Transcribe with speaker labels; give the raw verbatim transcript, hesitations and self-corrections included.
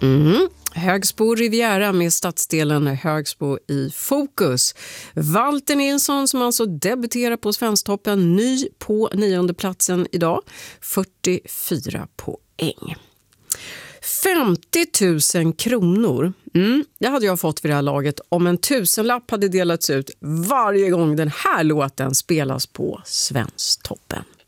Speaker 1: Mm. Högsbo Riviera med stadsdelen Högsbo i fokus. Walter Nilsson som alltså debuterar på Svensktoppen, ny på nionde platsen idag, fyrtiofyra poäng. femtio tusen kronor, mm, det hade jag fått vid det här laget om en tusenlapp hade delats ut varje gång den här låten spelas på Svensktoppen.